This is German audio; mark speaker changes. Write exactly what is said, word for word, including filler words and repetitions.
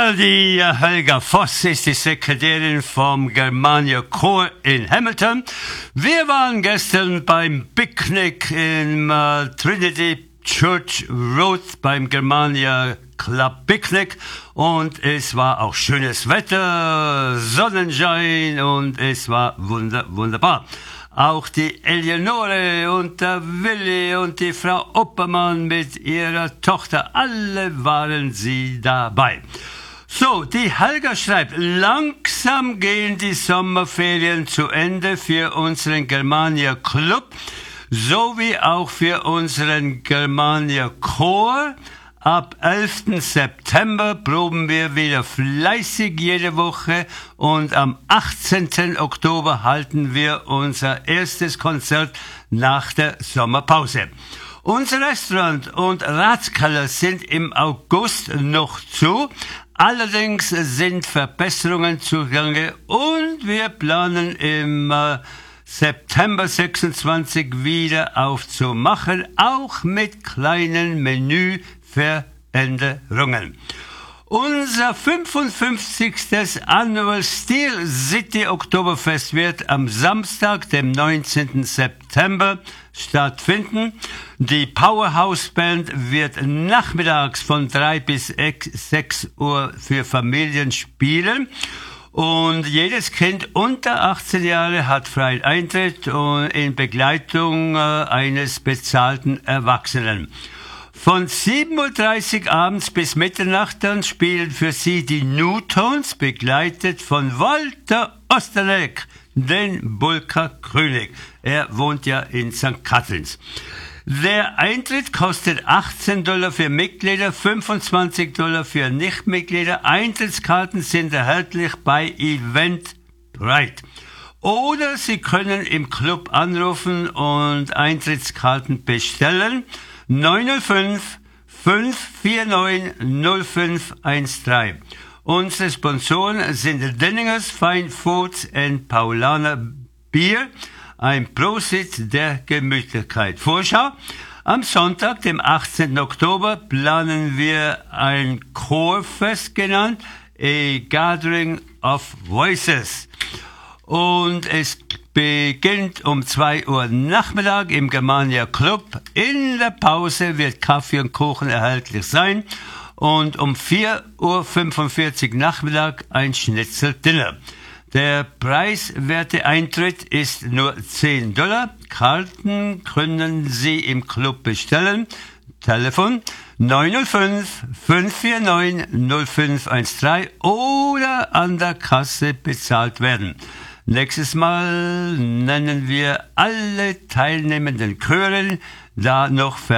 Speaker 1: Well, die äh, Helga Voss ist die Sekretärin vom Germania Chor in Hamilton. Wir waren gestern beim Picknick im äh, Trinity Church Road beim Germania Club Picknick und es war auch schönes Wetter, Sonnenschein und es war wunder, wunderbar. Auch die Eleonore und der Willi und die Frau Oppermann mit ihrer Tochter, alle waren sie dabei. So, die Helga schreibt, langsam gehen die Sommerferien zu Ende für unseren Germania Club, sowie auch für unseren Germania Chor. Ab elften September proben wir wieder fleißig jede Woche und am achtzehnten Oktober halten wir unser erstes Konzert nach der Sommerpause. Unser Restaurant und Ratskeller sind im August noch zu, allerdings sind Verbesserungen zugange und wir planen im äh, September sechsundzwanzig wieder aufzumachen, auch mit kleinen Menüveränderungen. Unser fünfundfünfzigstes Annual Steel City Oktoberfest wird am Samstag, dem neunzehnten September, stattfinden. Die Powerhouse Band wird nachmittags von drei bis sechs Uhr für Familien spielen. Und jedes Kind unter achtzehn Jahre hat freien Eintritt und in Begleitung äh, eines bezahlten Erwachsenen. Von sieben Uhr dreißig abends bis Mitternacht dann spielen für sie die Newtons, begleitet von Walter Osterleck, den Bulker König. Er wohnt ja in Sankt Catharines. Der Eintritt kostet achtzehn Dollar für Mitglieder, fünfundzwanzig Dollar für Nichtmitglieder. Eintrittskarten sind erhältlich bei Eventbrite. Oder Sie können im Club anrufen und Eintrittskarten bestellen. neun null fünf, fünf vier neun, null fünf eins drei. Unsere Sponsoren sind Denningers Fine Foods and Paulaner Bier. Ein Prosit der Gemütlichkeit. Vorschau. Am Sonntag, dem achtzehnten Oktober, planen wir ein Chorfest genannt, A Gathering of Voices. Und es beginnt um zwei Uhr Nachmittag im Germania Club. In der Pause wird Kaffee und Kuchen erhältlich sein. Und um vier Uhr fünfundvierzig Nachmittag ein Schnitzeldinner. Der preiswerte Eintritt ist nur zehn Dollar. Karten können Sie im Club bestellen. Telefon neun null fünf, fünf vier neun, null fünf eins drei oder an der Kasse bezahlt werden. Nächstes Mal nennen wir alle teilnehmenden Chören, da noch